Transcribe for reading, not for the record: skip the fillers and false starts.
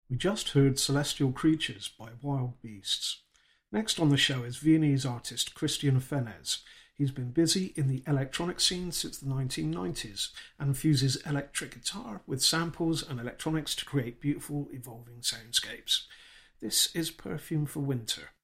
We just heard Celestial Creatures by Wild Beasts. Next on the show is Viennese artist Christian Fennesz. He's been busy in the electronic scene since the 1990s and fuses electric guitar with samples and electronics to create beautiful, evolving soundscapes. This is Perfume for Winter.